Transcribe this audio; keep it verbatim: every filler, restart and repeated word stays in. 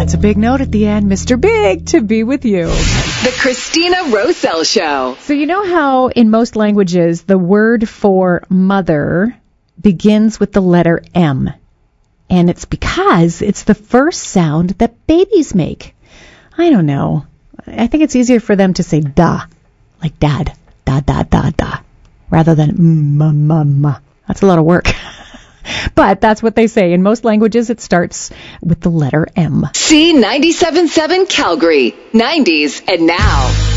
That's a big note at the end. Mister Big, to be with you. The Christina Roselle Show. So you know how in most languages the word for mother begins with the letter M. And it's because it's the first sound that babies make. I don't know. I think it's easier for them to say da, like dad, da, da, da, da, rather than mm, ma, ma. That's a lot of work. But that's what they say. In most languages, it starts with the letter M. C ninety-seven point seven Calgary, nineties and now.